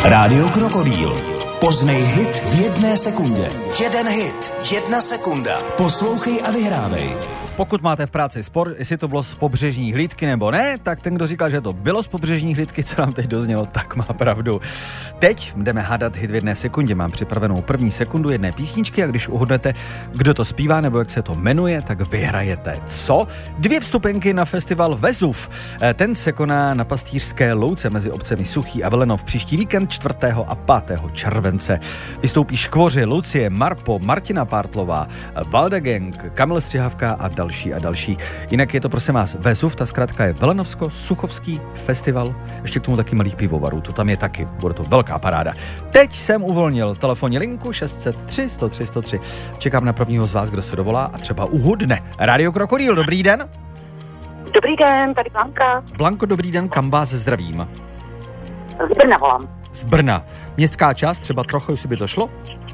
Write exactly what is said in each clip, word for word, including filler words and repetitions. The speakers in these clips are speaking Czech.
Rádio Krokodýl. Poznej hit v jedné sekundě. Jeden hit, jedna sekunda. Poslouchej a vyhrávej. Pokud máte v práci spor, jestli to bylo z pobřežní hlídky nebo ne, tak ten, kdo říkal, že to bylo z pobřežní hlídky, co nám teď doznělo, tak má pravdu. Teď jdeme hádat hit v jedné sekundě. Mám připravenou první sekundu jedné písničky a když uhodnete, kdo to zpívá nebo jak se to jmenuje, tak vyhrajete. Co? Dvě vstupenky na festival Vezuv. Ten se koná na Pastýřské louce mezi obcemi Suchý a Velenov příští víkend čtvrtého a pátého července. Vystoupí Škvoři, Lucie, Marpo, Martina Pártlová, Valda Gang, Kamil Střihavka a další a další. Jinak je to prosím vás Vezuv, ta zkratka je Velenovsko-Suchovský festival. Ještě k tomu taky malých pivovarů, to tam je taky. Bude to velká paráda. Teď jsem uvolnil telefonní linku šest set tři sto tři sto tři. Čekám na prvního z vás, kdo se dovolá a třeba uhudne. Rádio Krokodýl, dobrý den. Dobrý den, tady Blanka. Blanko, dobrý den, kam vás zdravím? Z Brna volám. Z Brna. Městská část, třeba trochu, jestli by to šlo?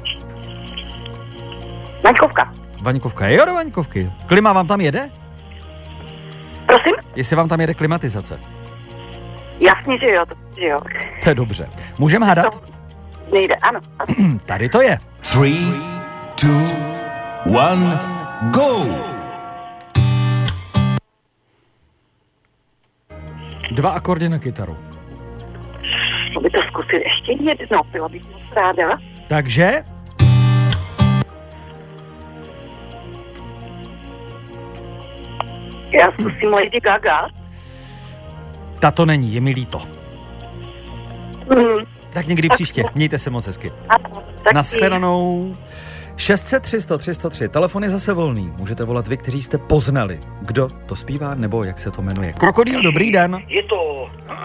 Vaňkovka. Vaňkovka, jo do Vaňkovky. Klima vám tam jede? Prosím? Jestli vám tam jede klimatizace? Jasně, že jo, to, že jo. To je dobře. Můžeme hádat? To nejde, ano. ano. Tady to je. Three, two, one, go! Dva akordy na kytaru. To by to zkusit ještě jednou, byla bych moc ráda. Takže? Já zkusím Lady Gaga. Ta to není, je mi líto. Hmm. Tak někdy tak příště, mějte se moc hezky. Taky. Naschledanou. šest set tři sto tři sto tři, telefon je zase volný. Můžete volat vy, kteří jste poznali, kdo to zpívá nebo jak se to jmenuje. Krokodýl, dobrý den. Je to